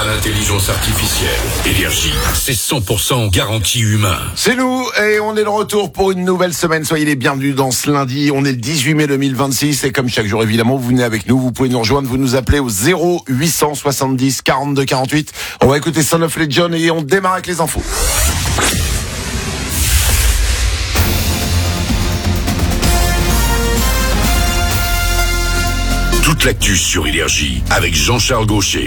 à l'intelligence artificielle. Énergie, c'est 100% garantie humain. C'est nous, et on est de retour pour une nouvelle semaine. Soyez les bienvenus dans ce lundi. On est le 18 mai 2026, et comme chaque jour, évidemment, vous venez avec nous. Vous pouvez nous rejoindre, vous nous appelez au 0870 42 48. On va écouter Son of Legend et on démarre avec les infos. Toute l'actu sur Énergie avec Jean-Charles Gaucher.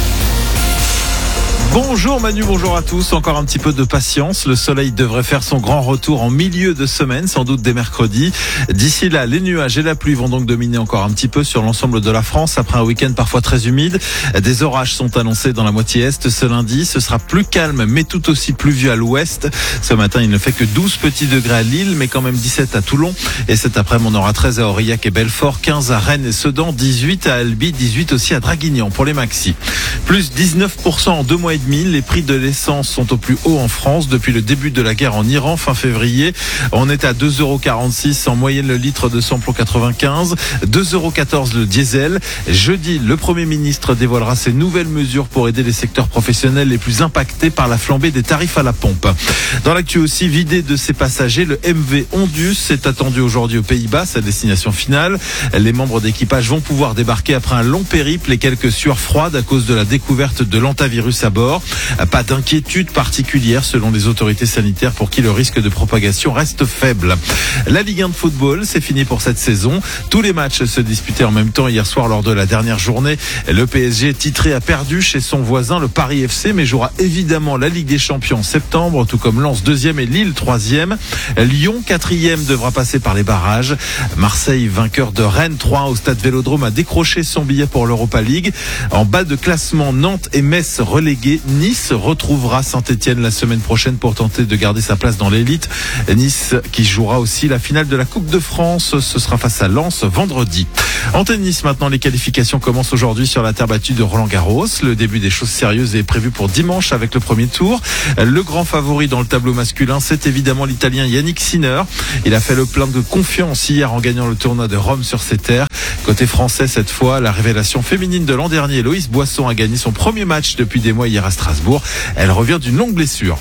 Bonjour Manu, bonjour à tous. Encore un petit peu de patience. Le soleil devrait faire son grand retour en milieu de semaine, sans doute dès mercredi. D'ici là, les nuages et la pluie vont donc dominer encore un petit peu sur l'ensemble de la France. Après un week-end parfois très humide, des orages sont annoncés dans la moitié est ce lundi. Ce sera plus calme, mais tout aussi pluvieux à l'ouest. Ce matin, il ne fait que 12 petits degrés à Lille, mais quand même 17 à Toulon. Et cet après-midi, on aura 13 à Aurillac et Belfort, 15 à Rennes et Sedan, 18 à Albi, 18 aussi à Draguignan pour les maxis. Plus 19% en 2 mois et demi. Les prix de l'essence sont au plus haut en France depuis le début de la guerre en Iran fin février. On est à 2,46 € en moyenne le litre de samplon 95, 2,14 € le diesel. Jeudi, le Premier ministre dévoilera ses nouvelles mesures pour aider les secteurs professionnels les plus impactés par la flambée des tarifs à la pompe. Dans l'actu aussi, vidé de ses passagers, le MV Ondus est attendu aujourd'hui aux Pays-Bas, sa destination finale. Les membres d'équipage vont pouvoir débarquer après un long périple et quelques sueurs froides à cause de la découverte de l'hantavirus à bord. Pas d'inquiétude particulière selon les autorités sanitaires pour qui le risque de propagation reste faible. La Ligue 1 de football, c'est fini pour cette saison. Tous les matchs se disputaient en même temps hier soir lors de la dernière journée. Le PSG titré a perdu chez son voisin le Paris FC, mais jouera évidemment la Ligue des Champions en septembre, tout comme Lens 2e et Lille 3e. Lyon 4e devra passer par les barrages. Marseille, vainqueur de Rennes 3-1 au stade Vélodrome, a décroché son billet pour l'Europa League. En bas de classement, Nantes et Metz relégués. Nice retrouvera Saint-Etienne la semaine prochaine pour tenter de garder sa place dans l'élite. Nice qui jouera aussi la finale de la Coupe de France. Ce sera face à Lens vendredi. En tennis maintenant, les qualifications commencent aujourd'hui sur la terre battue de Roland-Garros. Le début des choses sérieuses est prévu pour dimanche avec le premier tour. Le grand favori dans le tableau masculin, c'est évidemment l'Italien Yannick Sinner. Il a fait le plein de confiance hier en gagnant le tournoi de Rome sur ses terres. Côté français cette fois, la révélation féminine de l'an dernier, Loïs Boisson, a gagné son premier match depuis des mois hier à Strasbourg. Elle revient d'une longue blessure.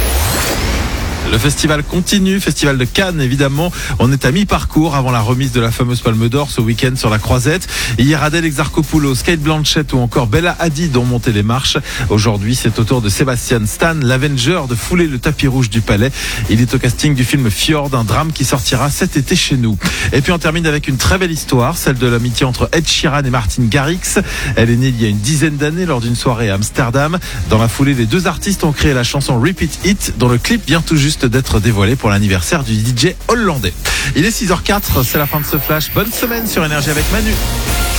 Le festival continue, festival de Cannes évidemment. On est à mi-parcours avant la remise de la fameuse Palme d'Or ce week-end sur la Croisette. Hier, Adèle Exarchopoulos, Kate Blanchett ou encore Bella Hadid ont monté les marches. Aujourd'hui, c'est au tour de Sébastien Stan, l'Avenger, de fouler le tapis rouge du Palais. Il est au casting du film Fjord, un drame qui sortira cet été chez nous. Et puis on termine avec une très belle histoire, celle de l'amitié entre Ed Sheeran et Martin Garrix. Elle est née il y a une dizaine d'années lors d'une soirée à Amsterdam. Dans la foulée, les deux artistes ont créé la chanson Repeat It, dont le clip vient tout juste d'être dévoilé pour l'anniversaire du DJ hollandais. Il est 6h04, c'est la fin de ce flash. Bonne semaine sur Énergie avec Manu.